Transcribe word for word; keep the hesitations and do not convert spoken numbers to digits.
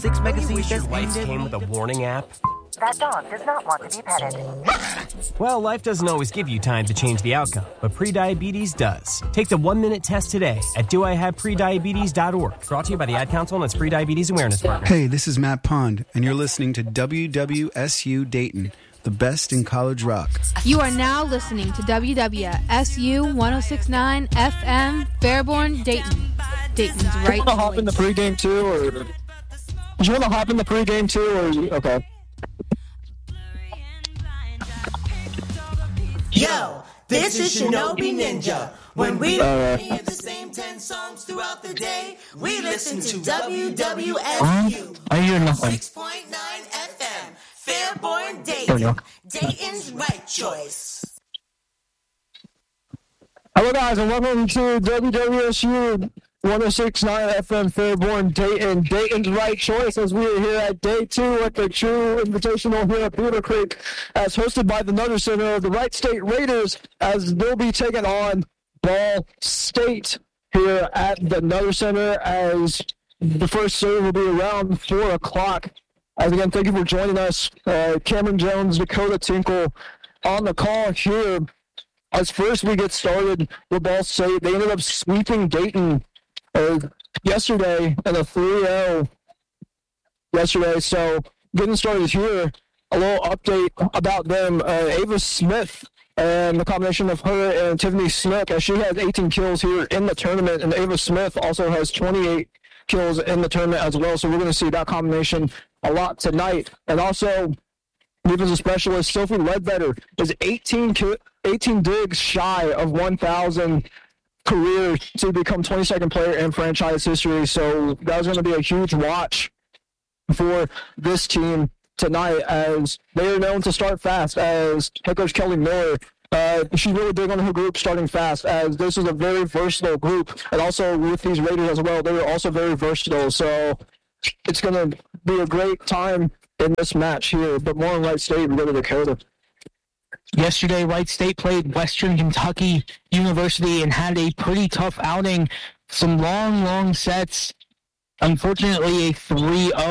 Six magazines. Wish your lights came with a warning app. That dog does not want to be petted. Well, life doesn't always give you time to change the outcome, but prediabetes does. Take the one-minute test today at do I have prediabetes dot org. Brought to you by the Ad Council and its Prediabetes Awareness Program. Hey, this is Matt Pond, and you're listening to W W S U Dayton, the best in college rock. You are now listening to W W S U ten sixty-nine F M, Fairborn, Dayton. Dayton's right. Do you want to hop in the pregame too, or do you want to hop in the pregame too, or okay? Yo, this is Shinobi Ninja. When we Uh, hear the same ten songs throughout the day, we listen to W W S U I hear nothing. six point nine F M, Fairborn, There we Dayton. go. Dayton's right choice. Hello, guys, and welcome to W W S U ten sixty-nine F M, Fairborn, Dayton. Dayton's right choice as we are here at day two at the True Invitational here at Beaver Creek, as hosted by the Nutter Center of the Wright State Raiders, as they'll be taking on Ball State here at the Nutter Center, as the first serve will be around four o'clock. As again, thank you for joining us. Uh, Cameron Jones, Dakota Tinkle on the call here. As first we get started with Ball State, they ended up sweeping Dayton uh, yesterday in a three oh yesterday. So getting started here, a little update about them. Uh, Ava Smith and the combination of her and Tiffany Snook, as she has eighteen kills here in the tournament, and Ava Smith also has twenty-eight kills in the tournament as well. So we're going to see that combination a lot tonight. And also, defensive specialist Sophie Ledbetter is eighteen, eighteen digs shy of one thousand career to become twenty-second player in franchise history. So that was going to be a huge watch for this team tonight, as they are known to start fast, as head coach Kelly Miller, uh, she's really big on her group starting fast, as this is a very versatile group. And also with these Raiders as well, they're also very versatile. So it's going to be a great time in this match here, but more on Wright State, we go to Dakota. Yesterday, Wright State played Western Kentucky University and had a pretty tough outing. Some long, long sets. Unfortunately, a three oh